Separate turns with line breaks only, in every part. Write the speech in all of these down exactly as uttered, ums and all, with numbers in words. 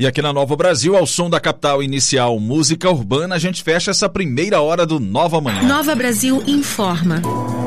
E aqui na Nova Brasil, ao som da capital inicial música urbana, a gente fecha essa primeira hora do Nova Manhã.
Nova Brasil informa.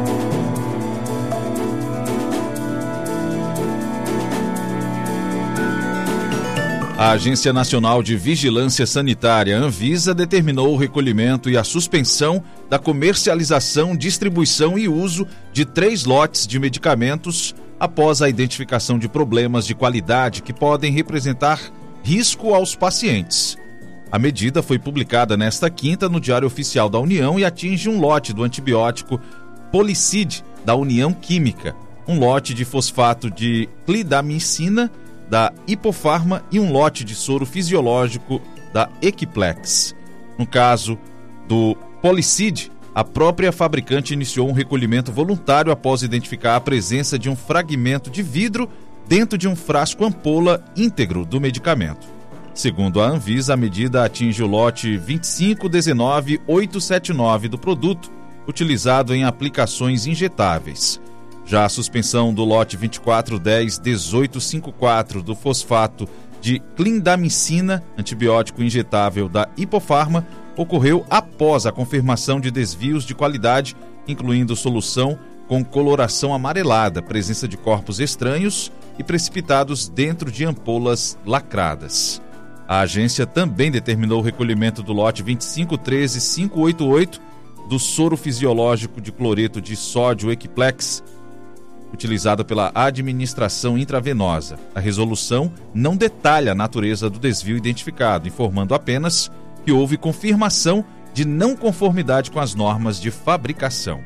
A Agência Nacional de Vigilância Sanitária, Anvisa, determinou o recolhimento e a suspensão da comercialização, distribuição e uso de três lotes de medicamentos após a identificação de problemas de qualidade que podem representar risco aos pacientes. A medida foi publicada nesta quinta no Diário Oficial da União e atinge um lote do antibiótico Policid, da União Química, um lote de fosfato de clindamicina, da Hipofarma, e um lote de soro fisiológico da Equiplex. No caso do Policid, a própria fabricante iniciou um recolhimento voluntário após identificar a presença de um fragmento de vidro dentro de um frasco ampola íntegro do medicamento. Segundo a Anvisa, a medida atinge o lote vinte e cinco dezenove oitocentos e setenta e nove do produto, utilizado em aplicações injetáveis. Já a suspensão do lote vinte e quatro dez dezoito cinquenta e quatro do fosfato de clindamicina, antibiótico injetável da Hipofarma, ocorreu após a confirmação de desvios de qualidade, incluindo solução com coloração amarelada, presença de corpos estranhos e precipitados dentro de ampolas lacradas. A agência também determinou o recolhimento do lote vinte e cinco treze quinhentos e oitenta e oito do soro fisiológico de cloreto de sódio Equiplex, utilizado pela administração intravenosa. A resolução não detalha a natureza do desvio identificado, informando apenas que houve confirmação de não conformidade com as normas de fabricação.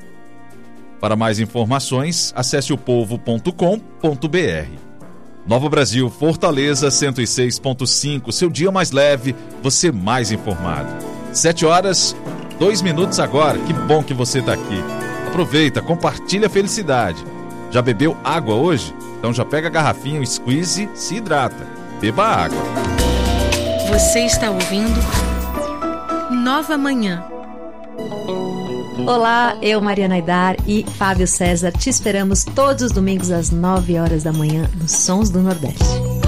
Para mais informações, acesse o povo ponto com ponto b r. Nova Brasil, Fortaleza cento e seis ponto cinco, seu dia mais leve, você mais informado. Sete horas, dois minutos agora, que bom que você está aqui. Aproveita, compartilha a felicidade. Já bebeu água hoje? Então já pega a garrafinha, o squeeze, se hidrata. Beba água.
Você está ouvindo Nova Manhã.
Olá, eu, Mariana Aidar e Fábio César, te esperamos todos os domingos às nove horas da manhã nos Sons do Nordeste.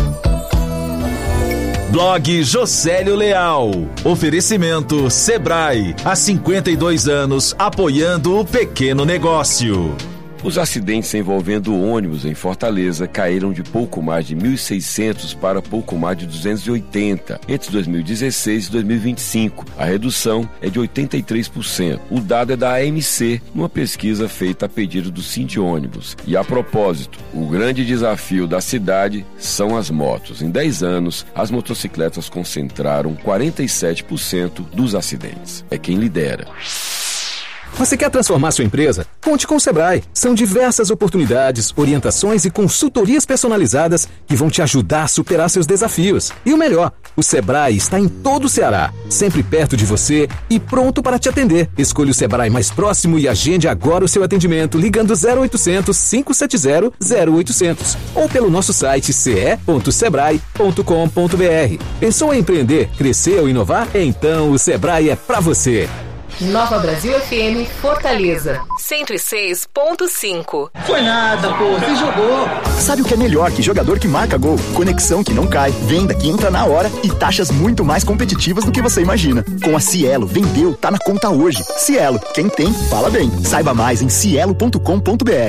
Blog Josélio Leal. Oferecimento Sebrae. Há cinquenta e dois anos apoiando o pequeno negócio.
Os acidentes envolvendo ônibus em Fortaleza caíram de pouco mais de mil e seiscentos para pouco mais de duzentos e oitenta entre dois mil e dezesseis e dois mil e vinte e cinco. A redução é de oitenta e três por cento. O dado é da A M C, numa pesquisa feita a pedido do Sindônibus. E a propósito, o grande desafio da cidade são as motos. Em dez anos, as motocicletas concentraram quarenta e sete por cento dos acidentes. É quem lidera.
Você quer transformar sua empresa? Conte com o Sebrae. São diversas oportunidades, orientações e consultorias personalizadas que vão te ajudar a superar seus desafios. E o melhor, o Sebrae está em todo o Ceará, sempre perto de você e pronto para te atender. Escolha o Sebrae mais próximo e agende agora o seu atendimento ligando zero oitocentos, cinco sete zero, zero oitocentos ou pelo nosso site c e ponto sebrae ponto com ponto b r. Pensou em empreender, crescer ou inovar? Então o Sebrae é para você.
Nova Brasil F M Fortaleza cento e seis ponto cinco.
Foi nada, pô, você jogou.
Sabe o que é melhor que jogador que marca gol? Conexão que não cai, venda que entra na hora e taxas muito mais competitivas do que você imagina. Com a Cielo, vendeu, tá na conta hoje. Cielo, quem tem, fala bem. Saiba mais em cielo ponto com ponto b r.